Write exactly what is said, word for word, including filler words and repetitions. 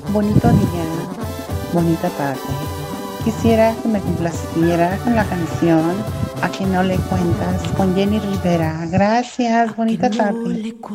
Bonito día, bonita tarde. Quisiera que me complaciera con la canción A que no le cuentas con Jenny Rivera. Gracias, bonita tarde.